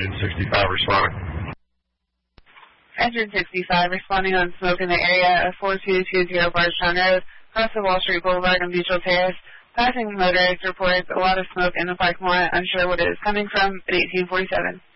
Engine 65 responding. Engine 65 responding on smoke in the area of 4220 Bardstown Road, across the Wall Street Boulevard and Mutual Terrace. Passing motorist reports a lot of smoke in the parking lot, unsure what it is coming from, at 1847.